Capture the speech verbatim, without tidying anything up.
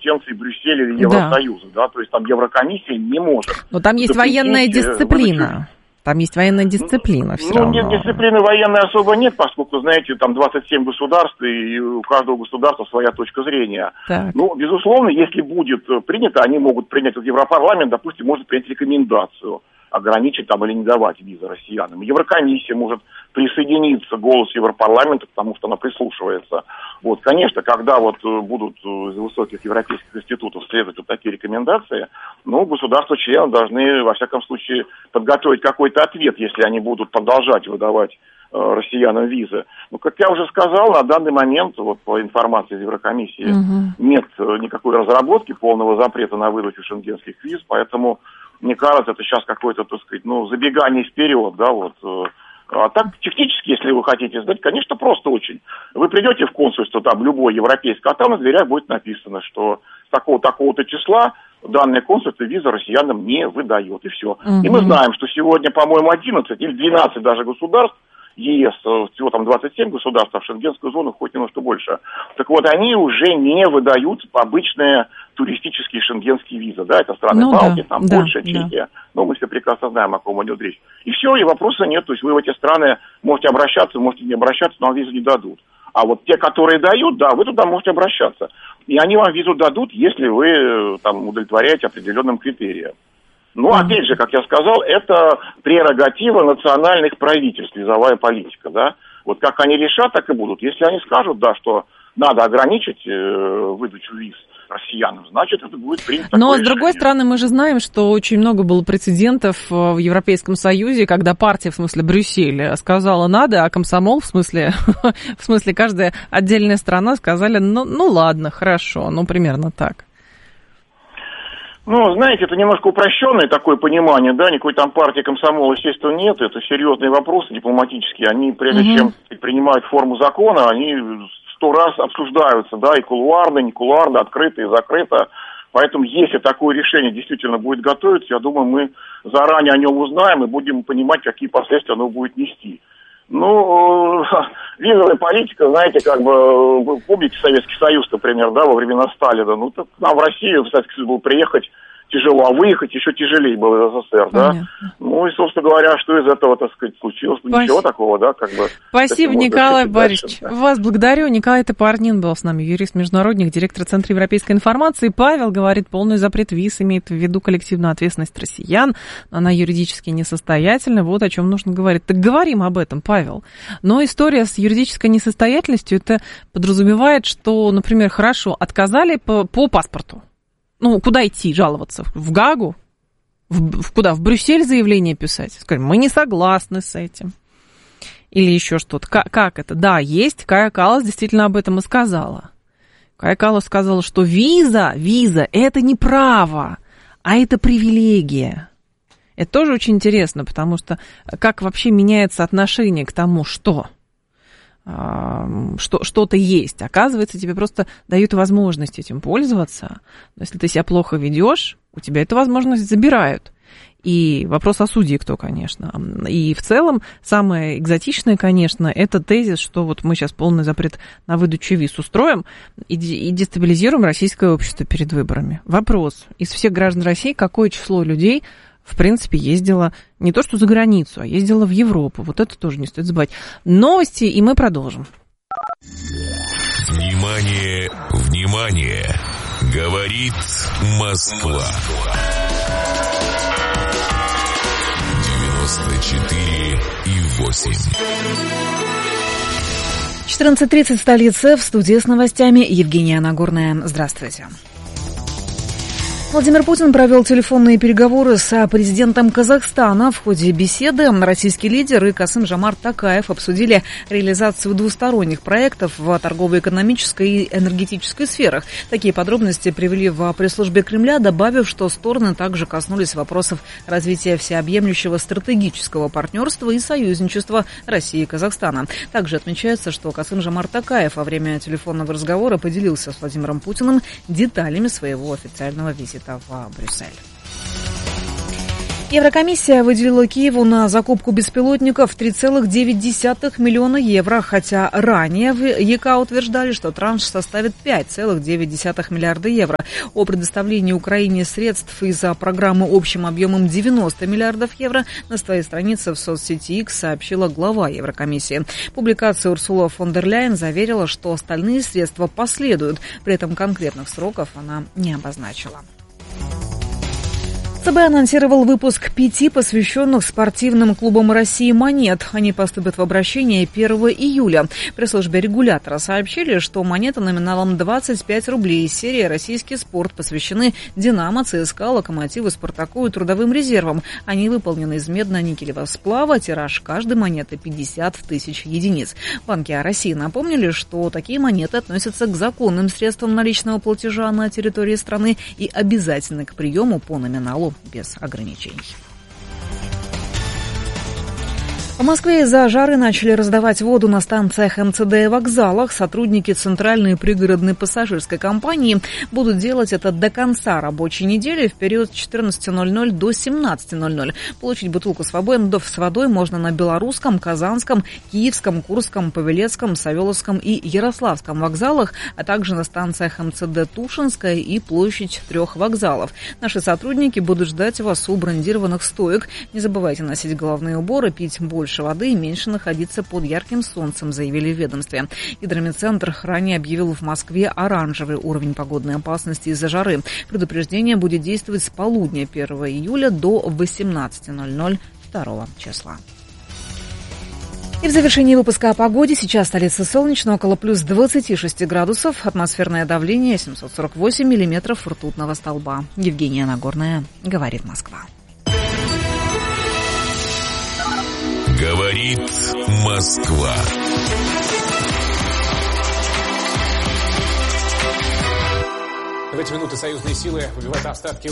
компетенции Брюсселя или Евросоюза, да, да? То есть там Еврокомиссия не может. Но там есть военная дисциплина. Там есть военная дисциплина все ну, равно. Нет, дисциплины военной особо нет, поскольку, знаете, там двадцать семь государств, и у каждого государства своя точка зрения. Так. Ну, безусловно, если будет принято, они могут принять, вот Европарламент, допустим, может принять рекомендацию ограничить там или не давать визы россиянам. Еврокомиссия может присоединиться к голосу Европарламента, потому что она прислушивается. Вот, конечно, когда вот будут из высоких европейских институтов следовать вот такие рекомендации, ну, государства-члены должны, во всяком случае, подготовить какой-то ответ, если они будут продолжать выдавать э, россиянам визы. Ну, как я уже сказал, на данный момент, вот по информации из Еврокомиссии, угу. нет никакой разработки полного запрета на выдачу шенгенских виз, поэтому, мне кажется, это сейчас какое-то, так сказать, ну, забегание вперед, да, вот. А так, технически, если вы хотите сдать, конечно, просто очень. Вы придете в консульство, там, любое европейское, а там на дверях будет написано, что с такого-такого-то числа данное консульство виза россиянам не выдает, и все. Угу. И мы знаем, что сегодня, по-моему, одиннадцать или двенадцать даже государств, ЕС, всего там двадцать семь государств, а в шенгенскую зону хоть немножко больше. Так вот, они уже не выдают обычные туристические шенгенские визы, да, это страны ну, Балтии, да, там да, Польша, Чехия, да. Ну, мы все прекрасно знаем, о ком идет речь. И все, и вопроса нет, то есть вы в эти страны можете обращаться, можете не обращаться, но вам визу не дадут. А вот те, которые дают, да, вы туда можете обращаться. И они вам визу дадут, если вы там удовлетворяете определенным критериям. Ну, mm-hmm. опять же, как я сказал, это прерогатива национальных правительств, визовая политика, да. Вот как они решат, так и будут. Если они скажут, да, что надо ограничить э, выдачу виз россиянам, значит, это будет принято. Но, с решение. другой стороны, мы же знаем, что очень много было прецедентов в Европейском Союзе, когда партия, в смысле Брюссель, сказала надо, а комсомол, в смысле, в смысле каждая отдельная страна, сказали, ну, ну ладно, хорошо, ну, примерно так. Ну, знаете, это немножко упрощенное такое понимание, да, никакой там партии комсомола, естественно, нет, это серьезные вопросы дипломатические, они, прежде угу. чем принимают форму закона, они сто раз обсуждаются, да, и кулуарно, и не кулуарно, открыто и закрыто, поэтому если такое решение действительно будет готовиться, я думаю, мы заранее о нем узнаем и будем понимать, какие последствия оно будет нести. Ну, визовая политика, знаете, как бы, вы помните Советский Союз, например, да, во времена Сталина, ну, так нам в Россию, в Советский Союз было приехать тяжело, а выехать еще тяжелее было из СССР, да. Понятно. Ну, и, собственно говоря, что из этого, так сказать, случилось? Ну, ничего такого, да, как бы. Спасибо, Николай Борисович. Да. Вас благодарю. Николай Топорнин был с нами, юрист-международник, директор Центра европейской информации. Павел говорит, полный запрет виз имеет в виду коллективную ответственность россиян. Она юридически несостоятельна. Вот о чем нужно говорить. Так говорим об этом, Павел. Но история с юридической несостоятельностью, это подразумевает, что, например, хорошо, отказали по, по паспорту. Ну, куда идти жаловаться? В Гаагу? В, в, куда? В Брюссель заявление писать? Скажем, мы не согласны с этим. Или еще что-то. Как, как это? Да, есть. Кая Каллас действительно об этом и сказала. Кая Каллас сказала, что виза, виза – это не право, а это привилегия. Это тоже очень интересно, потому что как вообще меняется отношение к тому, что... Что, что-то есть. Оказывается, тебе просто дают возможность этим пользоваться. Но если ты себя плохо ведешь, у тебя эту возможность забирают. И вопрос о судье кто, конечно. И в целом самое экзотичное, конечно, это тезис, что вот мы сейчас полный запрет на выдачу виз устроим и, и дестабилизируем российское общество перед выборами. Вопрос. Из всех граждан России какое число людей в принципе, ездила не то что за границу, а ездила в Европу. Вот это тоже не стоит забывать. Новости, и мы продолжим. Внимание, внимание! Говорит Москва. девяносто четыре и восемь. четырнадцать тридцать, столица, в студии с новостями Евгения Нагорная. Здравствуйте. Владимир Путин провел телефонные переговоры с президентом Казахстана. В ходе беседы российский лидер и Касым-Жомарт Токаев обсудили реализацию двусторонних проектов в торгово-экономической и энергетической сферах. Такие подробности привели в пресс-службе Кремля, добавив, что стороны также коснулись вопросов развития всеобъемлющего стратегического партнерства и союзничества России и Казахстана. Также отмечается, что Касым-Жомарт Токаев во время телефонного разговора поделился с Владимиром Путиным деталями своего официального визита в Брюссель. Еврокомиссия выделила Киеву на закупку беспилотников три целых девять десятых миллиона евро, хотя ранее в ЕКА утверждали, что транш составит пять целых девять десятых миллиарда евро. О предоставлении Украине средств из-за программы общим объемом девяносто миллиардов евро на своей странице в соцсети X сообщила глава Еврокомиссии. В публикации Урсула фон дер Ляйен заверила, что остальные средства последуют. При этом конкретных сроков она не обозначила. ЦБ анонсировал выпуск пяти посвященных спортивным клубам России монет. Они поступят в обращение первого июля. В пресс-службе регулятора сообщили, что монеты номиналом двадцать пять рублей из серии «Российский спорт» посвящены «Динамо», ЦСКА, «Локомотиву», «Спартаку» и «Трудовым резервам». Они выполнены из медно-никелевого сплава. Тираж каждой монеты пятьдесят тысяч единиц. Банки России напомнили, что такие монеты относятся к законным средствам наличного платежа на территории страны и обязательны к приему по номиналу без ограничений. В Москве из-за жары начали раздавать воду на станциях эм цэ дэ и вокзалах. Сотрудники Центральной пригородной пассажирской компании будут делать это до конца рабочей недели в период с четырнадцати ноль-ноль до семнадцати ноль-ноль. Получить бутылку с водой можно на Белорусском, Казанском, Киевском, Курском, Павелецком, Савеловском и Ярославском вокзалах, а также на станциях эм цэ дэ Тушинская и площадь трех вокзалов. Наши сотрудники будут ждать вас у брендированных стоек. Не забывайте носить головные уборы, пить больше воды и меньше находиться под ярким солнцем, заявили в ведомстве. Гидрометцентр ранее объявил в Москве оранжевый уровень погодной опасности из-за жары. Предупреждение будет действовать с полудня первого июля до восемнадцати ноль-ноль второго числа. И в завершении выпуска о погоде. Сейчас в столице солнечно, около плюс двадцати шести градусов. Атмосферное давление семьсот сорок восемь миллиметров ртутного столба. Евгения Нагорная, говорит Москва. Говорит Москва. В эти минуты союзные силы выбивают остатки